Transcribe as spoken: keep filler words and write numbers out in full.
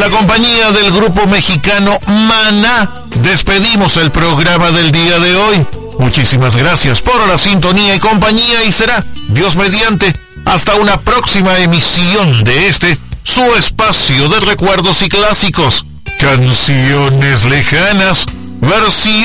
la compañía del grupo mexicano Maná, despedimos el programa del día de hoy. Muchísimas gracias por la sintonía y compañía, y será, Dios mediante, hasta una próxima emisión de este, su espacio de recuerdos y clásicos, Canciones Lejanas, versión